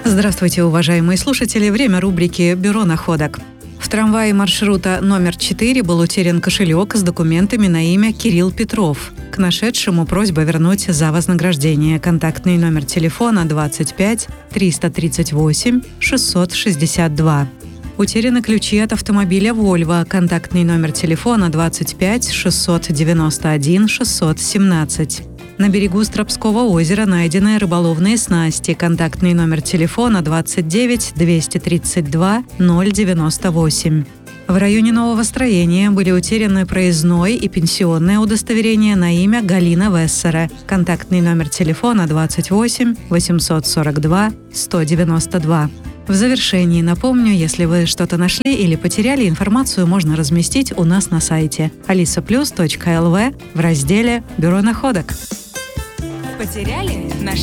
Здравствуйте, уважаемые слушатели. Время рубрики «Бюро находок». В трамвае маршрута номер 4 был утерян кошелек с документами на имя Кирилл Петров. К нашедшему просьба вернуть за вознаграждение. Контактный номер телефона 25 338 662. Утеряны ключи от автомобиля Volvo. Контактный номер телефона 25 691 617. На берегу Стропского озера найдены рыболовные снасти. Контактный номер телефона 29 232 098. В районе нового строения были утеряны проездной и пенсионное удостоверение на имя Галина Вессера. Контактный номер телефона 28 842 192. В завершении напомню, если вы что-то нашли или потеряли, информацию можно разместить у нас на сайте alisaplus.lv в разделе «Бюро находок». Потеряли? Нашли?